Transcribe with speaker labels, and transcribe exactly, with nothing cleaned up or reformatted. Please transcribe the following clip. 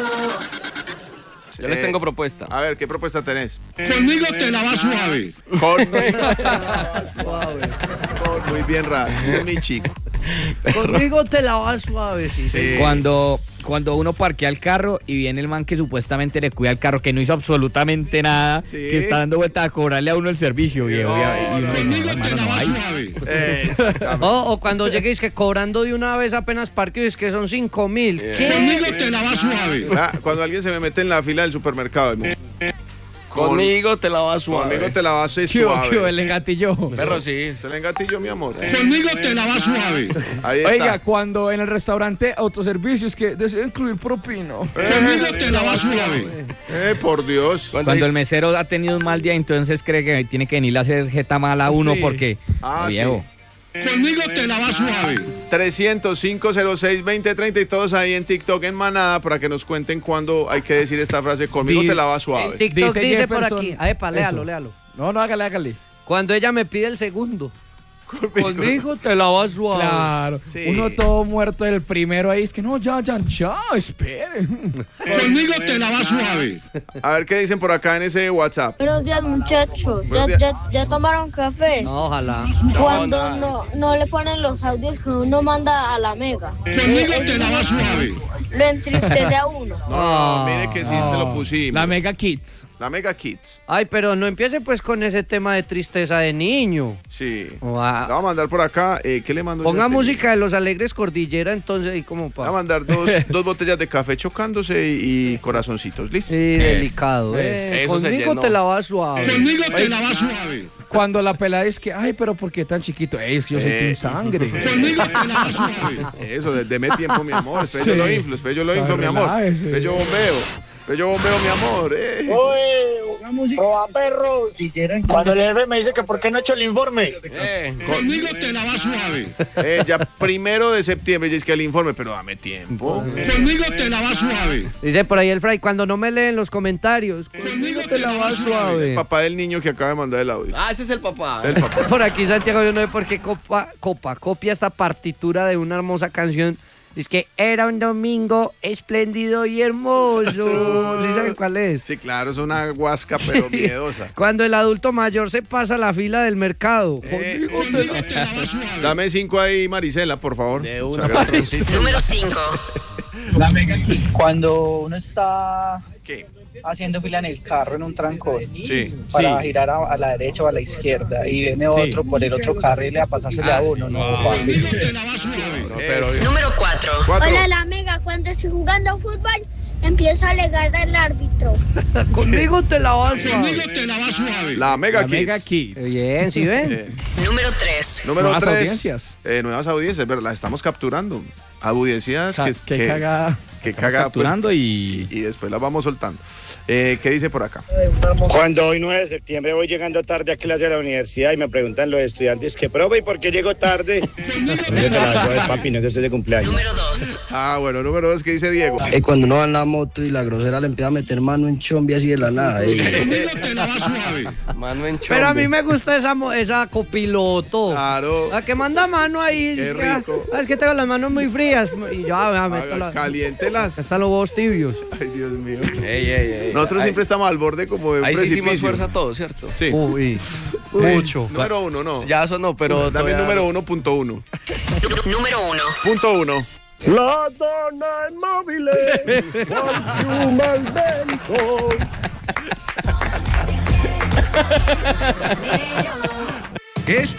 Speaker 1: Yo les tengo propuesta.
Speaker 2: A ver, ¿qué propuesta tenés?
Speaker 3: Conmigo te la vas suave.
Speaker 2: Conmigo te la vas suave. Con, muy bien, raro. Ese es mi chico.
Speaker 4: Conmigo te la vas suave, sí.
Speaker 2: Sí.
Speaker 5: Cuando, cuando uno parquea el carro y viene el man que supuestamente le cuida el carro, que no hizo absolutamente nada,
Speaker 2: Sí.
Speaker 5: que está dando vuelta a cobrarle a uno el servicio, viejo.
Speaker 2: No,
Speaker 5: y, y uno,
Speaker 3: Conmigo
Speaker 5: no,
Speaker 3: te
Speaker 5: hermano,
Speaker 3: la
Speaker 5: no
Speaker 3: vas
Speaker 5: hay.
Speaker 3: suave.
Speaker 2: Eh, exactamente.
Speaker 4: O, o cuando lleguéis que cobrando de una vez apenas parqueo es que son cinco mil.
Speaker 3: Conmigo te la vas suave.
Speaker 2: Ah, cuando alguien se me mete en la fila del supermercado, y-
Speaker 1: Conmigo te la vas suave.
Speaker 2: conmigo te la vas a
Speaker 5: ¿Qué hubo,
Speaker 2: suave.
Speaker 5: qué hubo? El engatillo.
Speaker 1: Perro, sí.
Speaker 2: Se le engatillo, mi amor.
Speaker 3: Conmigo te la vas suave.
Speaker 2: Ahí está.
Speaker 5: Oiga, cuando en el restaurante autoservicios que desea incluir propino.
Speaker 3: Conmigo te la vas suave.
Speaker 2: Eh, por Dios.
Speaker 5: Cuando el mesero ha tenido un mal día, entonces cree que tiene que venir a hacer jeta mala a uno
Speaker 2: Sí.
Speaker 5: porque...
Speaker 2: Ah,
Speaker 5: viejo.
Speaker 3: Conmigo te la vas suave.
Speaker 2: trescientos, cinco cero seis, veinte treinta y todos ahí en TikTok en manada para que nos cuenten cuándo hay que decir esta frase. Conmigo
Speaker 5: Di-
Speaker 2: te la vas
Speaker 4: En
Speaker 2: suave.
Speaker 4: TikTok
Speaker 5: Dice
Speaker 4: dice, por
Speaker 5: Jefferson-
Speaker 4: aquí. A epa, léalo,
Speaker 5: Eso.
Speaker 4: léalo.
Speaker 5: No, no, hágale, hágale.
Speaker 4: Cuando ella me pide el segundo.
Speaker 2: Conmigo.
Speaker 4: Conmigo te la vas suave.
Speaker 5: Claro.
Speaker 2: Sí.
Speaker 5: Uno todo muerto del primero ahí. Es que no, ya, ya, ya, esperen.
Speaker 3: Conmigo te la vas suave.
Speaker 2: A ver qué dicen por acá en ese WhatsApp.
Speaker 6: Buenos días, muchachos. ¿Ya,
Speaker 2: Buenos días.
Speaker 6: ya, ya tomaron café?
Speaker 4: No, ojalá.
Speaker 6: Cuando no, no le ponen los audios que uno manda a la mega.
Speaker 3: Conmigo
Speaker 6: Eh,
Speaker 3: te la vas suave.
Speaker 6: Lo entristece a uno.
Speaker 2: No, mire que sí se lo pusimos.
Speaker 5: La Mega Kids.
Speaker 2: La Mega Kids.
Speaker 4: Ay, pero no empiece pues con ese tema de tristeza de niño.
Speaker 2: Sí.
Speaker 4: Guau.
Speaker 2: La voy a mandar por acá. Eh, ¿Qué le mando? yo a
Speaker 4: Ponga
Speaker 2: este
Speaker 4: música de Los Alegres Cordillera, entonces, ahí como
Speaker 2: niño? Le voy a
Speaker 4: para...
Speaker 2: mandar dos, dos botellas de café chocándose y, y corazoncitos. ¿Listo?
Speaker 4: Sí, delicado. eh.
Speaker 1: Eso se
Speaker 4: Conmigo
Speaker 1: llenó.
Speaker 4: te la vas suave.
Speaker 3: Conmigo te la vas suave.
Speaker 5: Cuando la pelada es que, ay, pero ¿por qué tan chiquito? Ey, es que yo soy
Speaker 2: Eh.
Speaker 5: team sangre.
Speaker 3: Conmigo te la vas suave.
Speaker 2: Eso, de- deme tiempo, mi amor. Después yo
Speaker 5: Sí.
Speaker 2: lo inflo, después yo lo inflo, mi amor.
Speaker 5: Relájese.
Speaker 2: Después yo bombeo. Después yo bombeo, mi amor. Eh.
Speaker 7: Roba perro. Cuando el jefe me dice que por qué no he hecho el informe.
Speaker 1: Eh,
Speaker 3: Conmigo te la vas suave.
Speaker 2: Eh, ya primero de septiembre, ya es que el informe, pero dame tiempo.
Speaker 3: Conmigo te la vas suave.
Speaker 4: Dice por ahí el Fray, cuando no me leen los comentarios.
Speaker 3: Conmigo te la vas suave.
Speaker 2: Papá del niño que acaba de mandar el audio.
Speaker 1: Ah, ese es el papá.
Speaker 2: El papá.
Speaker 4: Por aquí Santiago, yo no sé por qué copa, copa copia esta partitura de una hermosa canción. Es que era un domingo espléndido y hermoso. ¿Sí saben cuál es?
Speaker 2: Sí, claro, es una guasca, pero miedosa.
Speaker 4: Cuando el adulto mayor se pasa la fila del mercado.
Speaker 2: Eh,
Speaker 3: Conmigo te la vas suave.
Speaker 2: dame cinco ahí, Marisela, por favor.
Speaker 1: De una,
Speaker 2: Saca-
Speaker 1: patroncito.
Speaker 8: Número cinco.
Speaker 7: Cuando uno está
Speaker 2: ¿Qué?
Speaker 7: haciendo fila en el carro en un trancón
Speaker 2: Sí.
Speaker 7: para
Speaker 5: Sí.
Speaker 7: girar a, a la derecha o a la izquierda y viene otro por el otro carril a pasársele a uno, ¿no? papi?
Speaker 3: Conmigo te la vas suave.
Speaker 1: No, pero
Speaker 8: Número cuatro.
Speaker 2: Cuatro.
Speaker 6: Hola, la mega. Cuando estoy jugando fútbol, empiezo a alegar al árbitro.
Speaker 4: Conmigo te la vas
Speaker 3: Conmigo
Speaker 4: suave.
Speaker 3: te la vas suave.
Speaker 2: La Mega
Speaker 5: La
Speaker 2: Kids.
Speaker 5: Mega Kids.
Speaker 4: Bien, ¿sí ven?
Speaker 2: Eh,
Speaker 8: Número tres.
Speaker 2: número
Speaker 5: Nuevas
Speaker 2: tres.
Speaker 5: audiencias.
Speaker 2: Eh, nuevas audiencias, ¿verdad? Las estamos capturando. Audiencias
Speaker 5: Ca-
Speaker 2: que,
Speaker 5: que
Speaker 2: que,
Speaker 5: caga.
Speaker 2: que caga, pues,
Speaker 5: capturando
Speaker 2: y,
Speaker 5: y...
Speaker 2: y después las vamos soltando. Eh, ¿Qué dice por acá?
Speaker 7: Cuando hoy nueve de septiembre voy llegando tarde a clase de la universidad y me preguntan los estudiantes que profe, ¿y por qué llego tarde?
Speaker 3: Conmigo
Speaker 7: Yo te la suave, papi, no que estoy de cumpleaños.
Speaker 8: Número dos.
Speaker 2: Ah, bueno, número dos, ¿qué dice Diego?
Speaker 9: Eh, cuando uno va en la moto y la grosera le empieza a meter mano en chombi así de la nada. eh.
Speaker 3: Conmigo te la vas suave.
Speaker 1: mano en chombe.
Speaker 4: Pero a mí me gusta esa, mo- esa copiloto.
Speaker 2: Claro.
Speaker 4: La que manda mano ahí.
Speaker 2: Qué
Speaker 4: es que,
Speaker 2: rico.
Speaker 4: ah, es que tengo las manos muy frías. Y yo, ah, meto
Speaker 2: Haga-
Speaker 4: la-
Speaker 2: Caliéntelas.
Speaker 4: Están los huevos tibios.
Speaker 2: Ay, Dios mío.
Speaker 1: Ey, ey, ey.
Speaker 2: Nosotros
Speaker 1: Ahí-
Speaker 2: siempre estamos al borde como de un
Speaker 1: Ahí sí hicimos
Speaker 2: precipicio.
Speaker 1: fuerza todos, ¿cierto?
Speaker 2: Sí.
Speaker 4: Uy,
Speaker 2: Eh,
Speaker 4: mucho.
Speaker 2: Número uno, no.
Speaker 1: Ya sonó, pero
Speaker 2: Dame el
Speaker 1: todavía-
Speaker 2: número uno punto uno.
Speaker 8: Número uno.
Speaker 2: Punto uno.
Speaker 7: La donna inmóvil, con mal vento.
Speaker 10: Esta